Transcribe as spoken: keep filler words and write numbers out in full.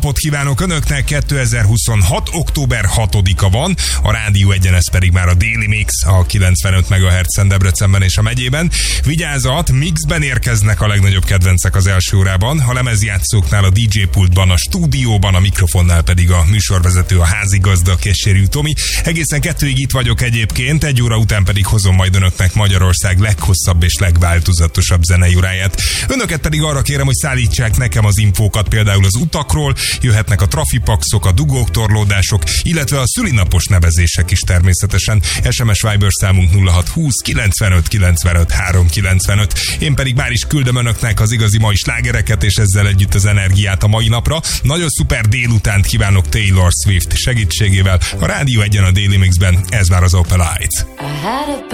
Napot kívánok Önöknek, kétezer-huszonhat. október hatodika van, a Rádió Egyen, ez pedig már a Daily Mix, a kilencvenöt megahertzen Debrecenben és a megyében. Vigyázat, mixben érkeznek a legnagyobb kedvencek az első órában, a lemezjátszóknál a dé dzsé pultban, a stúdióban, a mikrofonnál pedig a műsorvezető, a házigazda, Kessérű Tomi. Egészen kettőig itt vagyok egyébként, egy óra után pedig hozom majd Önöknek Magyarország leghosszabb és legváltozatosabb zenei óráját. Önöket pedig arra kérem, hogy szállítsák nekem az infókat például az utakról, jöhetnek a trafipaxok, a dugók, torlódások, illetve a szülinapos nevezések is természetesen. es em es Viber számunk nulla hat húsz kilencvenöt kilencvenöt háromszázkilencvenöt. Én pedig már is küldöm Önöknek az igazi mai slágereket, és ezzel együtt az energiát a mai napra. Nagyon szuper délutánt kívánok Taylor Swift segítségével. A Rádió Egyen, a Daily Mixben, ez már az Opel Lights.